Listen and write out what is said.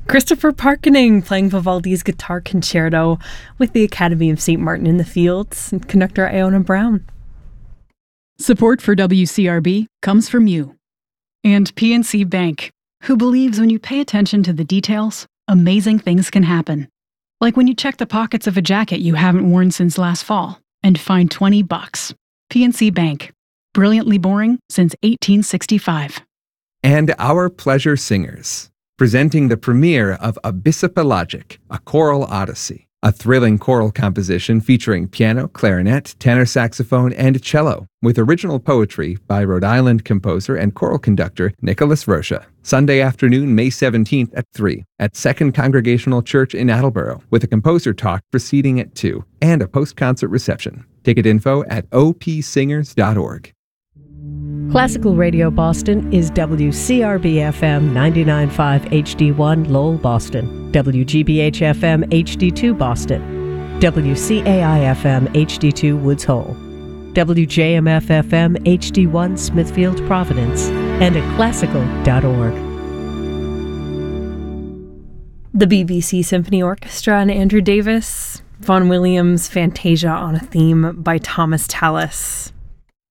Christopher Parkening playing Vivaldi's Guitar Concerto with the Academy of St. Martin in the Fields and conductor Iona Brown. Support for WCRB comes from you and PNC Bank, who believes when you pay attention to the details, amazing things can happen. Like when you check the pockets of a jacket you haven't worn since last fall and find $20. PNC Bank. Brilliantly boring since 1865. And our pleasure singers, presenting the premiere of Abyssopelagic, a choral odyssey, a thrilling choral composition featuring piano, clarinet, tenor saxophone, and cello, with original poetry by Rhode Island composer and choral conductor Nicholas Rocha. Sunday afternoon, May 17th at 3 at Second Congregational Church in Attleboro, with a composer talk proceeding at 2 and a post-concert reception. Ticket info at opsingers.org. Classical Radio Boston is WCRB-FM 99.5 HD1 Lowell, Boston, WGBH-FM HD2 Boston, WCAI-FM HD2 Woods Hole, WJMF-FM HD1 Smithfield, Providence, and at classical.org. The BBC Symphony Orchestra and Andrew Davis, Vaughan Williams' Fantasia on a Theme by Thomas Tallis.